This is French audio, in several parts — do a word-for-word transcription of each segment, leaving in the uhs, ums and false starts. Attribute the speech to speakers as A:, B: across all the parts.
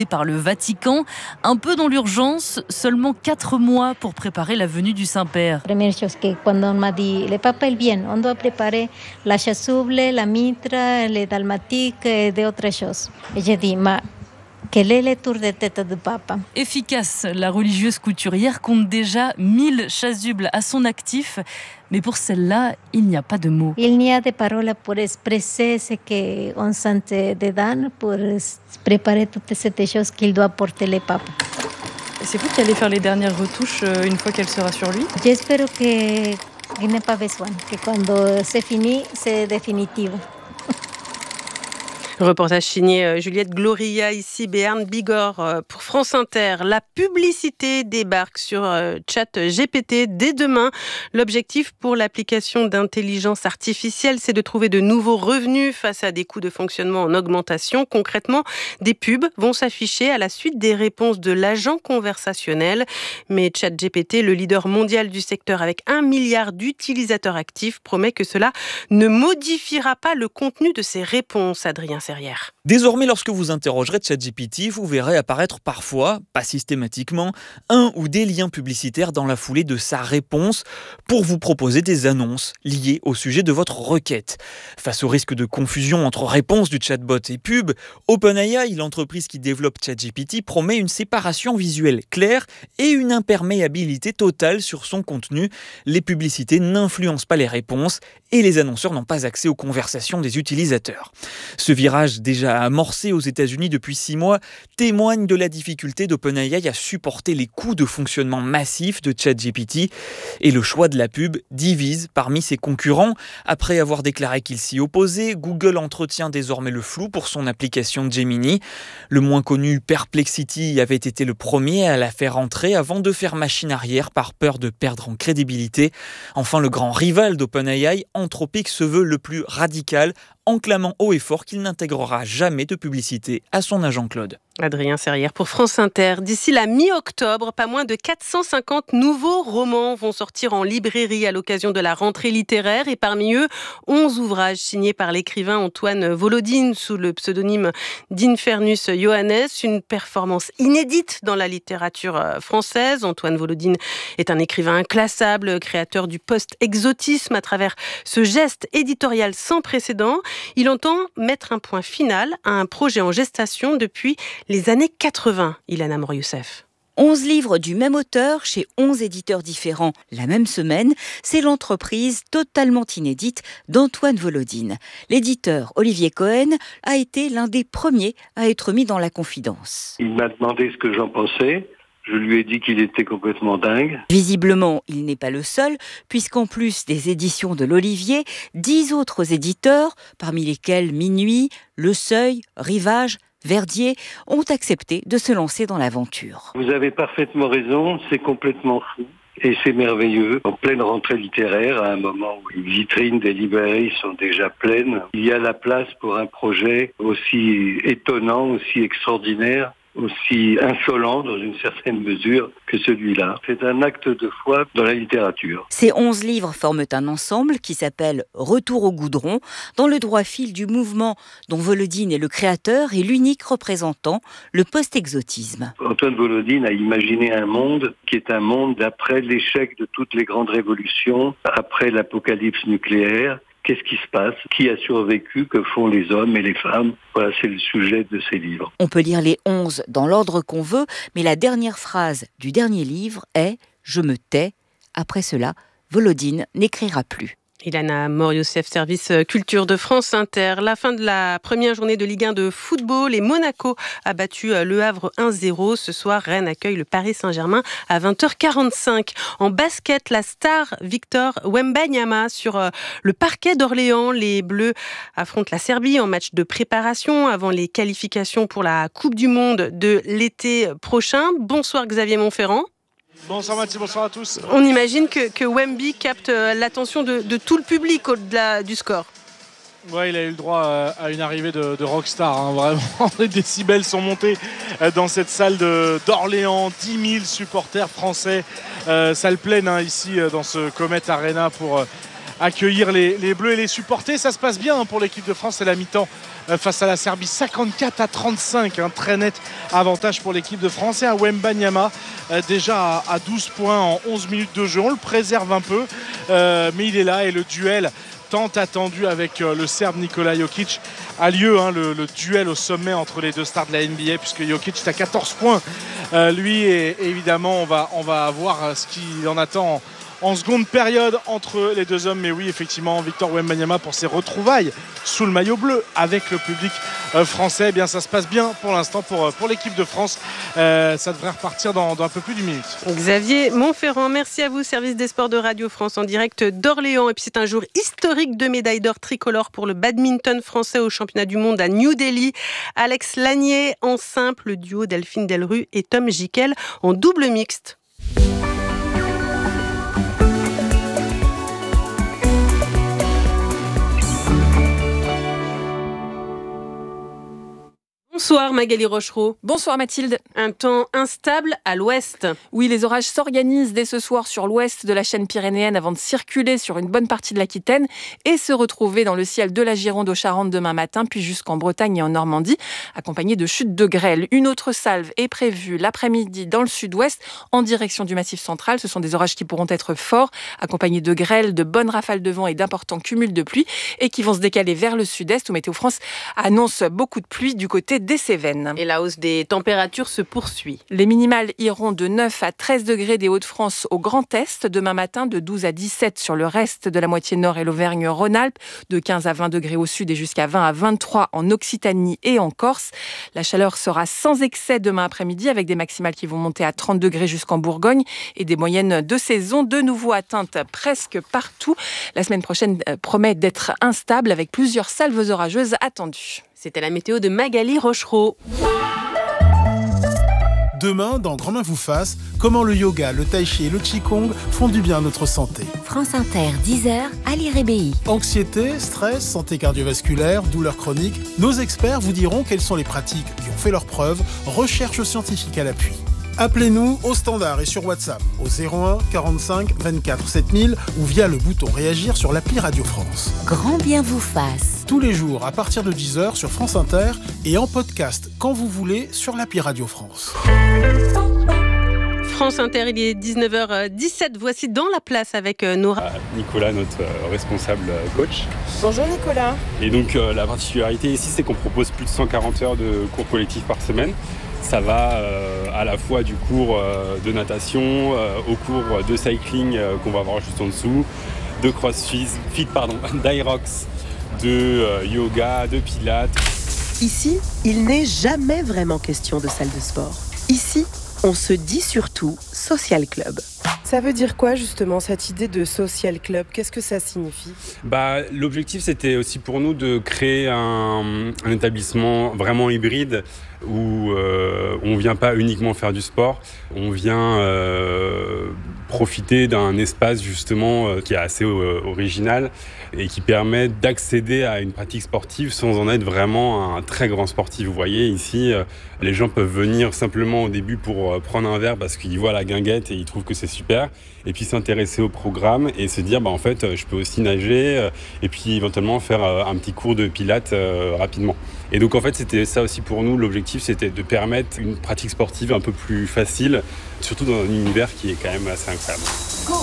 A: par le Vatican, un peu dans l'urgence, seulement quatre mois pour préparer la venue du Saint-Père.
B: Première chose que cuando on m'a dit le papa il vient, on doit préparer la chasuble, la mitra, les dalmatiques et d'autres choses. Et j'ai dit ma quel est le tour de tête du papa?
A: Efficace, la religieuse couturière compte déjà mille chasubles à son actif, mais pour celle-là, il n'y a pas de mots.
B: Il n'y a de paroles pour exprimer ce qu'on sent dedans, pour préparer toutes ces choses qu'il doit porter le papa.
C: C'est vous qui allez faire les dernières retouches une fois qu'elle sera sur lui?
B: J'espère que qu'il n'y a pas besoin, que quand c'est fini, c'est définitif.
D: Reportage signé Juliette Gloria, ici Béarn Bigorre pour France Inter. La publicité débarque sur ChatGPT dès demain. L'objectif pour l'application d'intelligence artificielle, c'est de trouver de nouveaux revenus face à des coûts de fonctionnement en augmentation. Concrètement, des pubs vont s'afficher à la suite des réponses de l'agent conversationnel. Mais ChatGPT, le leader mondial du secteur avec un milliard d'utilisateurs actifs, promet que cela ne modifiera pas le contenu de ses réponses. Adrien Serrière.
E: Désormais, lorsque vous interrogerez ChatGPT, vous verrez apparaître parfois, pas systématiquement, un ou des liens publicitaires dans la foulée de sa réponse pour vous proposer des annonces liées au sujet de votre requête. Face au risque de confusion entre réponse du chatbot et pub, OpenAI, l'entreprise qui développe ChatGPT, promet une séparation visuelle claire et une imperméabilité totale sur son contenu. Les publicités n'influencent pas les réponses et les annonceurs n'ont pas accès aux conversations des utilisateurs. Ce virage déjà amorcé aux États-Unis depuis six mois témoigne de la difficulté d'OpenAI à supporter les coûts de fonctionnement massifs de ChatGPT et le choix de la pub divise parmi ses concurrents. Après avoir déclaré qu'il s'y opposait, Google entretient désormais le flou pour son application Gemini. Le moins connu Perplexity avait été le premier à la faire entrer avant de faire machine arrière par peur de perdre en crédibilité. Enfin, le grand rival d'OpenAI, Anthropic, se veut le plus radical, en clamant haut et fort qu'il n'intégrera jamais de publicité à son agent Claude.
D: Adrien Serrière pour France Inter. D'ici la mi-octobre, pas moins de quatre cent cinquante nouveaux romans vont sortir en librairie à l'occasion de la rentrée littéraire et parmi eux, onze ouvrages signés par l'écrivain Antoine Volodine sous le pseudonyme d'Infernus Johannes, une performance inédite dans la littérature française. Antoine Volodine est un écrivain inclassable, créateur du post-exotisme à travers ce geste éditorial sans précédent. Il entend mettre un point final à un projet en gestation depuis les années quatre-vingts, Ilana Mor-Youssef.
F: onze livres du même auteur chez onze éditeurs différents la même semaine, c'est l'entreprise totalement inédite d'Antoine Volodine. L'éditeur Olivier Cohen a été l'un des premiers à être mis dans la confidence.
G: Il m'a demandé ce que j'en pensais. Je lui ai dit qu'il était complètement dingue.
F: Visiblement, il n'est pas le seul, puisqu'en plus des éditions de l'Olivier, dix autres éditeurs, parmi lesquels Minuit, Le Seuil, Rivage, Verdier, ont accepté de se lancer dans l'aventure.
G: Vous avez parfaitement raison, c'est complètement fou. Et c'est merveilleux. En pleine rentrée littéraire, à un moment où les vitrines des librairies sont déjà pleines, il y a la place pour un projet aussi étonnant, aussi extraordinaire, aussi insolent dans une certaine mesure que celui-là. C'est un acte de foi dans la littérature.
F: Ces onze livres forment un ensemble qui s'appelle Retour au goudron, dans le droit fil du mouvement dont Volodine est le créateur et l'unique représentant, le post-exotisme.
G: Antoine Volodine a imaginé un monde qui est un monde d'après l'échec de toutes les grandes révolutions, après l'apocalypse nucléaire. Qu'est-ce qui se passe? Qui a survécu? Que font les hommes et les femmes? Voilà, c'est le sujet de ces livres.
F: On peut lire les onze dans l'ordre qu'on veut, mais la dernière phrase du dernier livre est « Je me tais ». Après cela, Volodine n'écrira plus.
D: Ilana Mor-Youssef, service culture de France Inter. La fin de la première journée de Ligue un de football et Monaco a battu Le Havre un zéro. Ce soir, Rennes accueille le Paris Saint-Germain à vingt heures quarante-cinq. En basket, la star Victor Wembanyama sur le parquet d'Orléans. Les Bleus affrontent la Serbie en match de préparation avant les qualifications pour la Coupe du Monde de l'été prochain. Bonsoir Xavier Montferrand.
H: Bonsoir Mathieu, bonsoir à tous.
D: On imagine que, que Wemby capte l'attention de, de tout le public au-delà du score.
H: Ouais, il a eu le droit à une arrivée de, de rockstar, hein, vraiment. Les décibels sont montés dans cette salle de, d'Orléans, dix mille supporters français, euh, salle pleine hein, ici dans ce Comet Arena pour accueillir les, les Bleus et les supporter. Ça se passe bien hein, pour l'équipe de France. C'est la mi-temps euh, face à la Serbie, cinquante-quatre à trente-cinq, un très net avantage pour l'équipe de France. Et un Wembanyama euh, déjà à, à douze points en onze minutes de jeu. On le préserve un peu, euh, mais il est là et le duel tant attendu avec euh, le Serbe Nikola Jokic a lieu, hein, le, le duel au sommet entre les deux stars de la N B A, puisque Jokic est à quatorze points euh, lui, et, et évidemment on va, on va voir euh, ce qu'il en attend en, en seconde période entre les deux hommes. Mais oui, effectivement, Victor Wembanyama pour ses retrouvailles sous le maillot bleu avec le public euh, français, eh bien ça se passe bien pour l'instant pour, pour l'équipe de France. Euh, ça devrait repartir dans, dans un peu plus d'une minute.
D: Xavier Montferrand, merci à vous, service des sports de Radio France en direct d'Orléans. Et puis c'est un jour historique de médaille d'or tricolore pour le badminton français au championnat du monde à New Delhi. Alex Lanier en simple, le duo Delphine Delru et Tom Jikel en double mixte. Bonsoir Magali Rochereau.
I: Bonsoir Mathilde.
D: Un temps instable à l'ouest.
I: Oui, les orages s'organisent dès ce soir sur l'ouest de la chaîne pyrénéenne avant de circuler sur une bonne partie de l'Aquitaine et se retrouver dans le ciel de la Gironde aux Charentes demain matin, puis jusqu'en Bretagne et en Normandie, accompagnés de chutes de grêle. Une autre salve est prévue l'après-midi dans le sud-ouest en direction du Massif central. Ce sont des orages qui pourront être forts, accompagnés de grêle, de bonnes rafales de vent et d'importants cumuls de pluie et qui vont se décaler vers le sud-est où Météo France annonce beaucoup de pluie du côté des Cévennes.
D: Et la hausse des températures se poursuit.
I: Les minimales iront de neuf à treize degrés des Hauts-de-France au Grand Est demain matin, de douze à dix-sept sur le reste de la moitié nord et l'Auvergne-Rhône-Alpes, de quinze à vingt degrés au sud et jusqu'à vingt à vingt-trois en Occitanie et en Corse. La chaleur sera sans excès demain après-midi avec des maximales qui vont monter à trente degrés jusqu'en Bourgogne et des moyennes de saison de nouveau atteintes presque partout. La semaine prochaine promet d'être instable avec plusieurs salves orageuses attendues.
D: C'était la météo de Magali Rochereau.
J: Demain, dans Grand Main vous fasse, comment le yoga, le tai chi et le qigong font du bien à notre santé.
K: France Inter, dix heures, Ali Rébéi.
J: Anxiété, stress, santé cardiovasculaire, douleurs chroniques, nos experts vous diront quelles sont les pratiques qui ont fait leurs preuves, recherche scientifique à l'appui. Appelez-nous au standard et sur WhatsApp au zéro un quarante-cinq vingt-quatre sept mille ou via le bouton réagir sur l'appli Radio France.
K: Grand bien vous fasse.
J: Tous les jours à partir de dix heures sur France Inter et en podcast quand vous voulez sur l'appli Radio France.
D: France Inter, il est dix-neuf heures dix-sept. Voici Dans la place avec Nora.
L: Nicolas, notre responsable coach.
M: Bonjour Nicolas.
L: Et donc euh, la particularité ici, c'est qu'on propose plus de cent quarante heures de cours collectifs par semaine. Ça va euh, à la fois du cours euh, de natation, euh, au cours de cycling euh, qu'on va voir juste en dessous, de crossfit, fit, pardon, d'Aerox, de euh, yoga, de pilates.
M: Ici, il n'est jamais vraiment question de salle de sport. Ici, on se dit surtout social club. Ça veut dire quoi justement cette idée de social club ? Qu'est-ce que ça signifie ?
L: Bah, l'objectif c'était aussi pour nous de créer un, un établissement vraiment hybride où euh, on ne vient pas uniquement faire du sport, on vient euh, profiter d'un espace justement euh, qui est assez euh, original et qui permet d'accéder à une pratique sportive sans en être vraiment un très grand sportif. Vous voyez ici, euh, les gens peuvent venir simplement au début pour euh, prendre un verre parce qu'ils voient la guinguette et ils trouvent que c'est super, et puis s'intéresser au programme et se dire bah en fait je peux aussi nager euh, et puis éventuellement faire euh, un petit cours de pilates euh, rapidement. Et donc en fait c'était ça aussi pour nous, l'objectif c'était de permettre une pratique sportive un peu plus facile, surtout dans un univers qui est quand même assez incroyable. Go!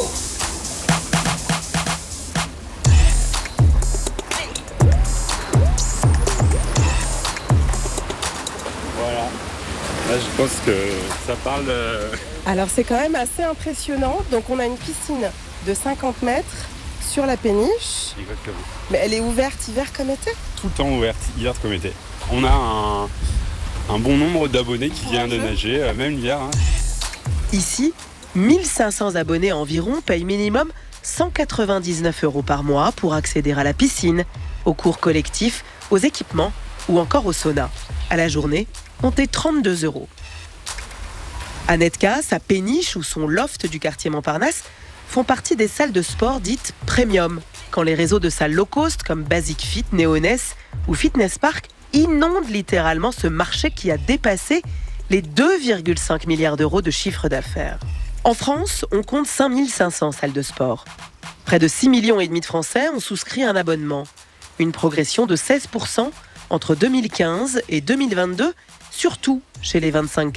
L: Voilà, là je pense que ça parle... Euh...
M: Alors c'est quand même assez impressionnant, donc on a une piscine de cinquante mètres sur la péniche.
L: Exactement.
M: Mais elle est ouverte hiver comme été ?
L: Tout le temps ouverte, hiver comme été. On a un... un bon nombre d'abonnés qui viennent de nager, même l'hiver. Hein.
M: Ici, mille cinq cents abonnés environ payent minimum cent quatre-vingt-dix-neuf euros par mois pour accéder à la piscine, aux cours collectifs, aux équipements ou encore au sauna. À la journée, comptez trente-deux euros. Anetka, sa péniche ou son loft du quartier Montparnasse font partie des salles de sport dites premium, quand les réseaux de salles low cost comme Basic Fit, Néoness ou Fitness Park inonde littéralement ce marché qui a dépassé les deux virgule cinq milliards d'euros de chiffre d'affaires. En France, on compte cinq mille cinq cents salles de sport. Près de six millions et demi de Français ont souscrit un abonnement. Une progression de seize pour cent entre deux mille quinze et deux mille vingt-deux, surtout chez les vingt-cinq